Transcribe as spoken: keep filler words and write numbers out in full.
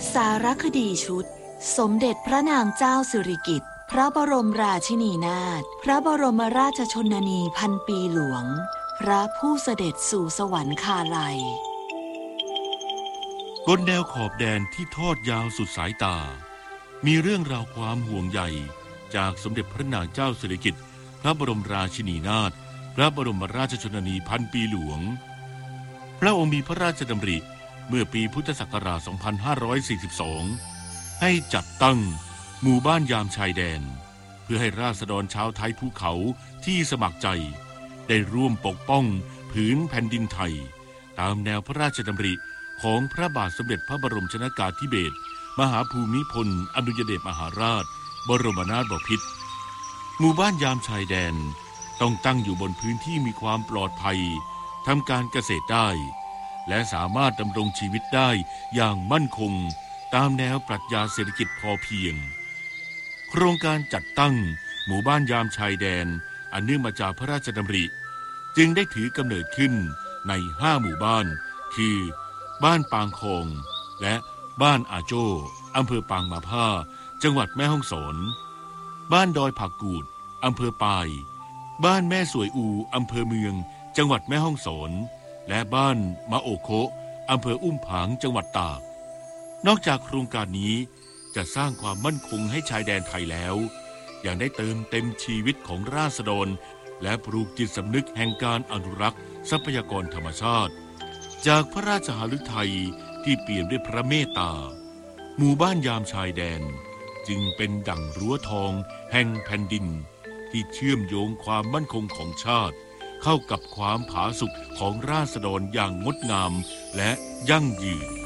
สารคดีชุดสมเด็จพระนางเจ้าสิริกิติ์พระบรมราชินีนาถพระบรมราชชนนีพันปีหลวงพระผู้เสด็จสู่สวรรคาลัยบนแนวขอบแดนที่ทอดยาวสุดสายตามีเรื่องราวความห่วงใยจากสมเด็จพระนางเจ้าสิริกิติ์พระบรมราชินีนาถพระบรมราชชนนีพันปีหลวงพระองค์มีพระราชดำริเมื่อปีพุทธศักราช สองพันห้าร้อยสี่สิบสอง ให้จัดตั้งหมู่บ้านยามชายแดนเพื่อให้ราษฎรชาวไทยภูเขาที่สมัครใจได้ร่วมปกป้องผืนแผ่นดินไทยตามแนวพระราชดำริของพระบาทสมเด็จพระบรมชนกาธิเบศรมหาภูมิพลอดุลยเดชมหาราชบรมนาถบพิตรหมู่บ้านยามชายแดนต้องตั้งอยู่บนพื้นที่มีความปลอดภัยทำการเกษตรได้และสามารถดำรงชีวิตได้อย่างมั่นคงตามแนวปรัชญาเศรษฐกิจพอเพียงโครงการจัดตั้งหมู่บ้านยามชายแดนอันเนื่องมาจากพระราชดำริจึงได้ถือกำเนิดขึ้นในห้าหมู่บ้านคือบ้านปางคองและบ้านอาโจ้อำเภอปางมาผ้าจังหวัดแม่ฮ่องสอนบ้านดอยผักกูดอำเภอปายบ้านแม่สวยอูอำเภอเมืองจังหวัดแม่ฮ่องสอนและบ้านมะโอโคะอำเภออุ้มผางจังหวัดตากนอกจากโครงการนี้จะสร้างความมั่นคงให้ชายแดนไทยแล้วยังได้เติมเต็มชีวิตของราษฎรและปลูกจิตสำนึกแห่งการอนุรักษ์ทรัพยากรธรรมชาติจากพระราชหฤทัยที่เปี่ยมด้วยพระเมตตาหมู่บ้านยามชายแดนจึงเป็นดั่งรั้วทองแห่งแผ่นดินที่เชื่อมโยงความมั่นคงของชาติเข้ากับความผาสุกของราษฎรอย่างงดงามและยั่งยืน